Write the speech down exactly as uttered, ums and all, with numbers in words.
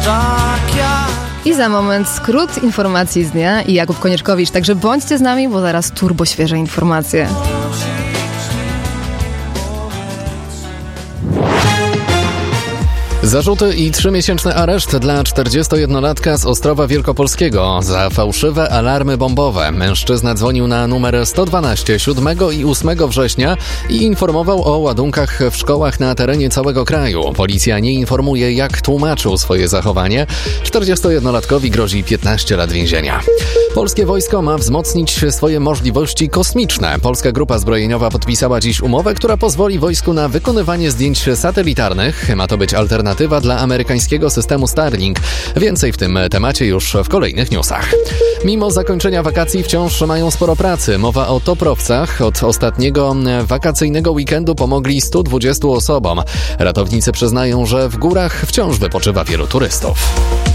I za moment skrót informacji z dnia i Jakub Konieczkowicz. Także bądźcie z nami, bo zaraz turbo świeże informacje. Zarzuty i trzymiesięczny areszt dla czterdziestojednolatka z Ostrowa Wielkopolskiego za fałszywe alarmy bombowe. Mężczyzna dzwonił na numer sto dwanaście siódmego i ósmego września i informował o ładunkach w szkołach na terenie całego kraju. Policja nie informuje, jak tłumaczył swoje zachowanie. czterdziestojednolatkowi grozi piętnaście lat więzienia. Polskie wojsko ma wzmocnić swoje możliwości kosmiczne. Polska grupa zbrojeniowa podpisała dziś umowę, która pozwoli wojsku na wykonywanie zdjęć satelitarnych. Ma to być alternatywa dla amerykańskiego systemu Starlink. Więcej w tym temacie już w kolejnych newsach. Mimo zakończenia wakacji wciąż mają sporo pracy. Mowa o Toprowcach. Od ostatniego wakacyjnego weekendu pomogli stu dwudziestu osobom. Ratownicy przyznają, że w górach wciąż wypoczywa wielu turystów.